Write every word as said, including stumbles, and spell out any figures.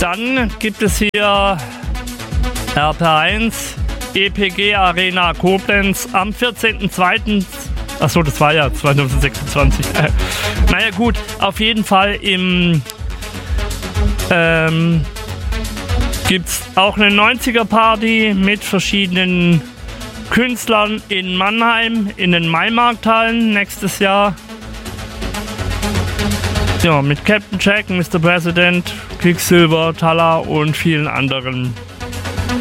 Dann gibt es hier R P eins, E P G Arena Koblenz am vierzehnten zweiten Achso, das war ja zwanzig sechsundzwanzig. Naja gut, auf jeden Fall im ähm, gibt es auch eine neunziger-Party mit verschiedenen Künstlern in Mannheim in den Maimarkthallen nächstes Jahr. Ja, mit Captain Jack, Mister President, Quicksilver, Talla und vielen anderen